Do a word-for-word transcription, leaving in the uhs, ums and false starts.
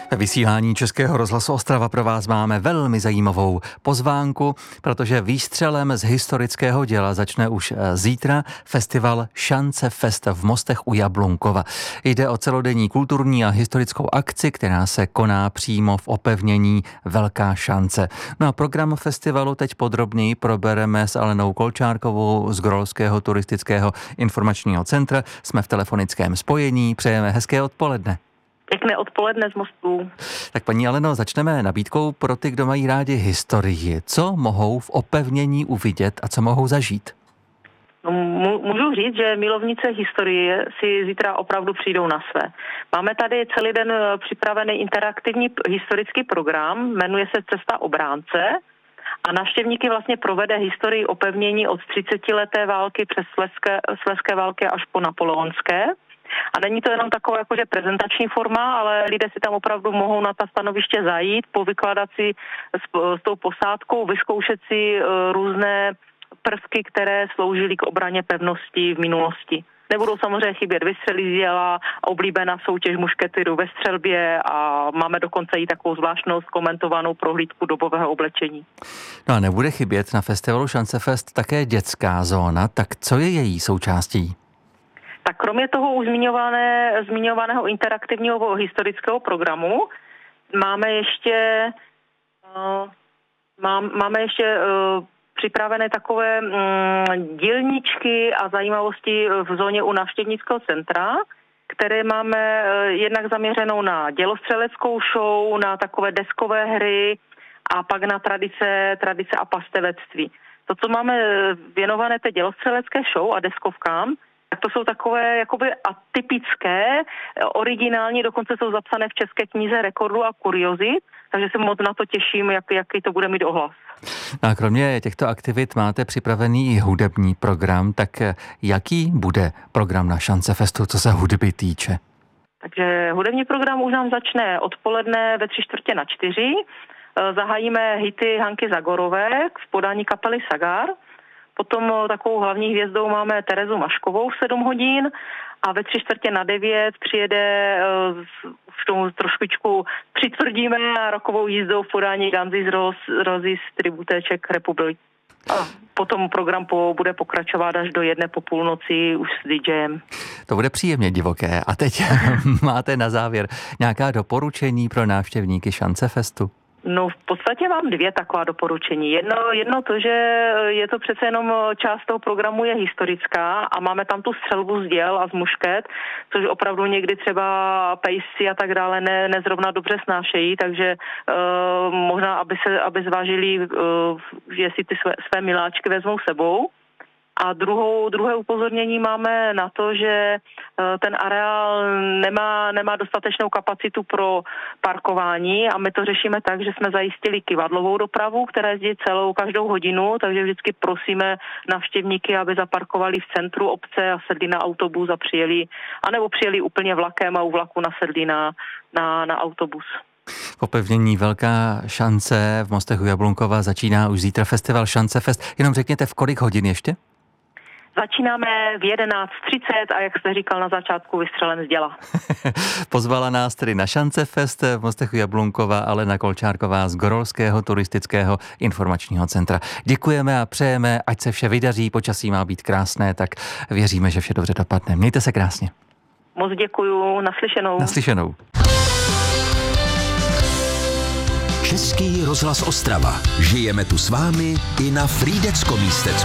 Ve vysílání Českého rozhlasu Ostrava pro vás máme velmi zajímavou pozvánku, protože výstřelem z historického děla začne už zítra festival Šance Fest v Mostech u Jablunkova. Jde o celodenní kulturní a historickou akci, která se koná přímo v opevnění Velká šance. No a program festivalu teď podrobněji probereme s Alenou Kolčárkovou z Grolského turistického informačního centra. Jsme v telefonickém spojení, přejeme hezké odpoledne. Pěkné odpoledne z Mostů. Tak paní Aleno, začneme nabídkou pro ty, kdo mají rádi historii. Co mohou v opevnění uvidět a co mohou zažít? No, můžu říct, že milovnice historie si zítra opravdu přijdou na své. Máme tady celý den připravený interaktivní historický program, jmenuje se Cesta obránce a návštěvníky vlastně provede historii opevnění od třicetileté války přes Slezské, Slezské války až po napoleonské. A není to jenom taková jakože prezentační forma, ale lidé si tam opravdu mohou na ta stanoviště zajít, povykládat si s, s tou posádkou, vyzkoušet si uh, různé prvky, které sloužily k obraně pevnosti v minulosti. Nebudou samozřejmě chybět vystřely z jela, oblíbená soutěž mušketyrů ve střelbě a máme dokonce i takovou zvláštnou komentovanou prohlídku dobového oblečení. No a nebude chybět na festivalu Šance Fest také dětská zóna, tak co je její součástí? Tak kromě toho už zmiňované, zmiňovaného interaktivního historického programu máme ještě, uh, má, máme ještě uh, připravené takové um, dílničky a zajímavosti v zóně u návštěvnického centra, které máme uh, jednak zaměřenou na dělostřeleckou show, na takové deskové hry a pak na tradice, tradice a pastevectví. To, co máme věnované té dělostřelecké show a deskovkám, tak to jsou takové jakoby atypické, originální, dokonce jsou zapsané v České knize rekordů a kuriozit, takže se moc na to těším, jak, jaký to bude mít ohlas. A kromě těchto aktivit máte připravený i hudební program, tak jaký bude program na Šance Festu, co se hudby týče? Takže hudební program už nám začne odpoledne ve tři čtvrtě na čtyři. Zahájíme hity Hanky Zagorové v podání kapely Sagar. Potom takovou hlavní hvězdou máme Terezu Maškovou v sedm hodin a ve tři čtvrtě na devět přijede v tomu trošičku přitvrdíme rokovou jízdou v podání Guns N' Roses tributé Czech Republic. A potom program po, bude pokračovat až do jedné po půlnoci už s DJem. To bude příjemně divoké. A teď máte na závěr nějaká doporučení pro návštěvníky Šance Festu? No v podstatě mám dvě taková doporučení. Jedno, jedno to, že je to přece jenom část toho programu je historická a máme tam tu střelbu z děl a z mušket, což opravdu někdy třeba pejsci a tak dále ne, nezrovna dobře snášejí, takže uh, možná, aby se aby zvážili, uh, jestli ty své, své miláčky vezmou sebou. A druhou, druhé upozornění máme na to, že ten areál nemá, nemá dostatečnou kapacitu pro parkování a my to řešíme tak, že jsme zajistili kyvadlovou dopravu, která jezdí celou každou hodinu, takže vždycky prosíme návštěvníky, aby zaparkovali v centru obce a sedli na autobus a přijeli, anebo přijeli úplně vlakem a u vlaku nasedli na, na, na autobus. V opevnění Velká šance v Mostech u Jablunkova začíná už zítra festival Šance Fest. Jenom řekněte, v kolik hodin ještě? Začínáme v jedenáct třicet a jak jste říkal na začátku, vystřelem z děla. Pozvala nás tedy na Šance Fest v Mostech u Jablunkova Alena Kolčárková z Grolského turistického informačního centra. Děkujeme a přejeme, ať se vše vydaří, počasí má být krásné, tak věříme, že vše dobře dopadne. Mějte se krásně. Moc děkuju, naslyšenou. Naslyšenou. Český rozhlas Ostrava. Žijeme tu s vámi i na frýdecko-místecku.